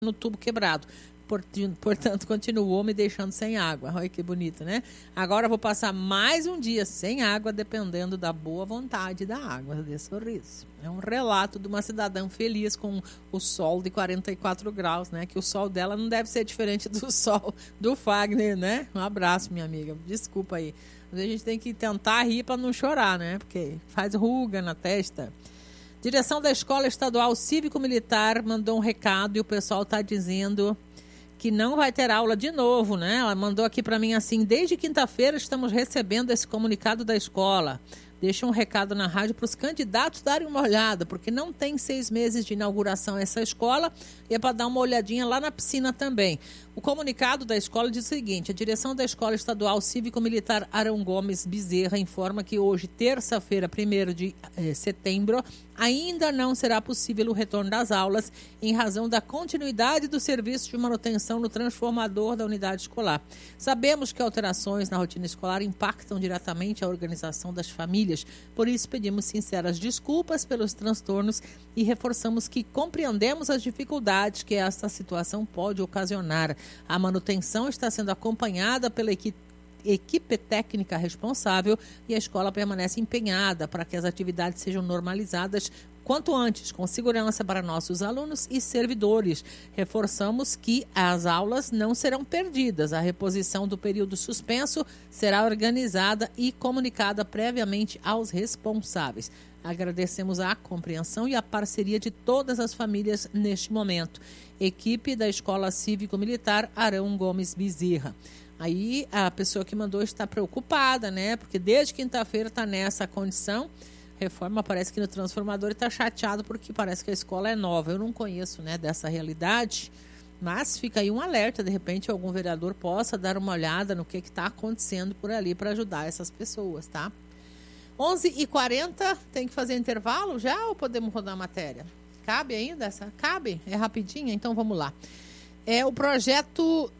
no tubo quebrado. Portanto, continuou me deixando sem água. Olha que bonito, né? Agora vou passar mais um dia sem água, dependendo da boa vontade da água, de sorriso. É um relato de uma cidadã feliz com o sol de 44 graus, né? Que o sol dela não deve ser diferente do sol do Fagner, né? Um abraço, minha amiga. Desculpa aí. Mas a gente tem que tentar rir para não chorar, né? Porque faz ruga na testa. Direção da Escola Estadual Cívico-Militar mandou um recado e o pessoal está dizendo que não vai ter aula de novo, né? Ela mandou aqui para mim assim: desde quinta-feira estamos recebendo esse comunicado da escola. Deixa um recado na rádio para os candidatos darem uma olhada, porque não tem 6 meses de inauguração essa escola e é para dar uma olhadinha lá na piscina também. O comunicado da escola diz o seguinte: a direção da Escola Estadual Cívico-Militar Arão Gomes Bezerra informa que hoje, terça-feira, 1º de setembro, ainda não será possível o retorno das aulas em razão da continuidade do serviço de manutenção no transformador da unidade escolar. Sabemos que alterações na rotina escolar impactam diretamente a organização das famílias, por isso pedimos sinceras desculpas pelos transtornos e reforçamos que compreendemos as dificuldades que esta situação pode ocasionar. A manutenção está sendo acompanhada pela equipe técnica responsável e a escola permanece empenhada para que as atividades sejam normalizadas quanto antes, com segurança para nossos alunos e servidores. Reforçamos que as aulas não serão perdidas. A reposição do período suspenso será organizada e comunicada previamente aos responsáveis. Agradecemos a compreensão e a parceria de todas as famílias neste momento. Equipe da Escola Cívico-Militar Arão Gomes Bezerra. Aí a pessoa que mandou está preocupada, né? Porque desde quinta-feira está nessa condição. Reforma parece que no transformador está chateado porque parece que a escola é nova. Eu não conheço, né, dessa realidade, mas fica aí um alerta. De repente algum vereador possa dar uma olhada no que está acontecendo por ali para ajudar essas pessoas, tá? 11h40, tem que fazer intervalo já ou podemos rodar a matéria? Cabe ainda essa? Cabe? É rapidinho? Então vamos lá. É o projeto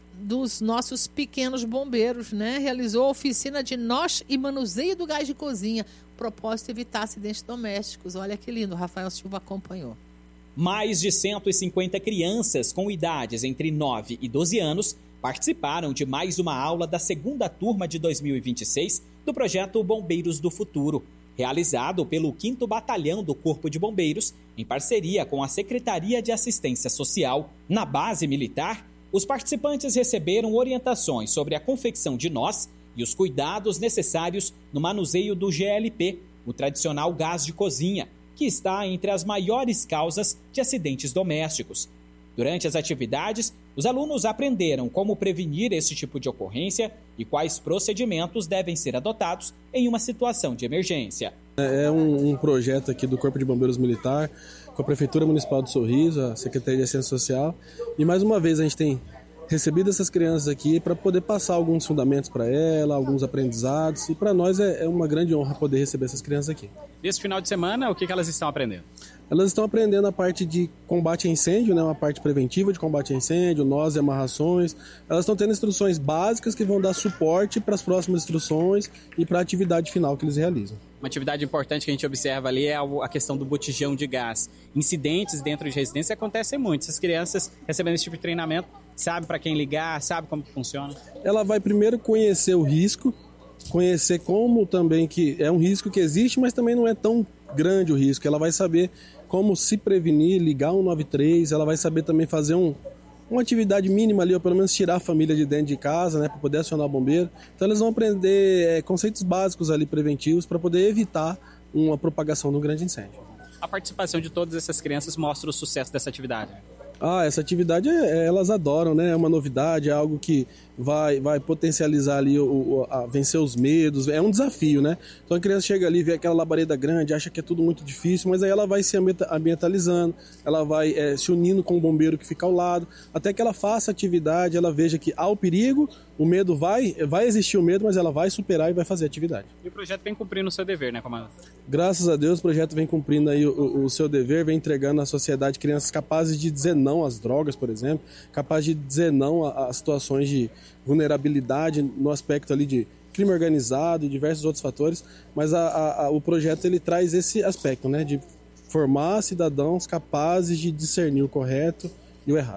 dos nossos pequenos bombeiros, né? Realizou a oficina de nós e manuseio do gás de cozinha. O propósito é evitar acidentes domésticos. Olha que lindo, o Rafael Silva acompanhou. Mais de 150 crianças com idades entre 9 e 12 anos participaram de mais uma aula da segunda turma de 2026 do projeto Bombeiros do Futuro, realizado pelo 5º Batalhão do Corpo de Bombeiros, em parceria com a Secretaria de Assistência Social. Na base militar, os participantes receberam orientações sobre a confecção de nós e os cuidados necessários no manuseio do GLP, o tradicional gás de cozinha, que está entre as maiores causas de acidentes domésticos. Durante as atividades, os alunos aprenderam como prevenir esse tipo de ocorrência e quais procedimentos devem ser adotados em uma situação de emergência. É um projeto aqui do Corpo de Bombeiros Militar, com a Prefeitura Municipal do Sorriso, a Secretaria de Assistência Social, e mais uma vez a gente tem recebido essas crianças aqui para poder passar alguns fundamentos para ela, alguns aprendizados, e para nós é uma grande honra poder receber essas crianças aqui. Nesse final de semana, o que elas estão aprendendo? Elas estão aprendendo a parte de combate a incêndio, né, uma parte preventiva de combate a incêndio, nós e amarrações. Elas estão tendo instruções básicas que vão dar suporte para as próximas instruções e para a atividade final que eles realizam. Uma atividade importante que a gente observa ali é a questão do botijão de gás. Incidentes dentro de residência acontecem muito. Essas crianças recebendo esse tipo de treinamento, sabem para quem ligar, sabem como que funciona? Ela vai primeiro conhecer o risco, conhecer como também que é um risco que existe, mas também não é tão grande o risco. Ela vai saber como se prevenir, ligar 193, ela vai saber também fazer uma atividade mínima ali, ou pelo menos tirar a família de dentro de casa, né, para poder acionar o bombeiro. Então eles vão aprender conceitos básicos ali preventivos para poder evitar uma propagação de um grande incêndio. A participação de todas essas crianças mostra o sucesso dessa atividade. Essa atividade elas adoram, né? É uma novidade, é algo que vai potencializar ali a vencer os medos, é um desafio, né? Então a criança chega ali, vê aquela labareda grande, acha que é tudo muito difícil, mas aí ela vai se ambientalizando, ela vai se unindo com o bombeiro que fica ao lado, até que ela faça a atividade, ela veja que há o perigo, o medo vai existir o medo, mas ela vai superar e vai fazer a atividade. E o projeto vem cumprindo o seu dever, né, comandante? Graças a Deus o projeto vem cumprindo aí o seu dever, vem entregando à sociedade crianças capazes de dizer não às drogas, por exemplo, capazes de dizer não a situações de vulnerabilidade no aspecto ali de crime organizado e diversos outros fatores, mas o projeto ele traz esse aspecto, né, de formar cidadãos capazes de discernir o correto e o errado.